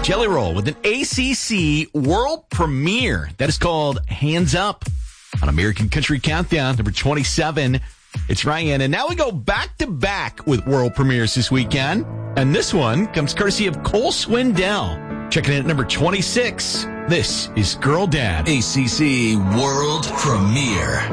Jelly Roll with an ACC world premiere that is called Hands Up on American Country Countdown, number 27. It's Ryan, and now we go back-to-back with world premieres this weekend. And this one comes courtesy of Cole Swindell. Checking in at number 26. This is Girl Dad. ACC world premiere.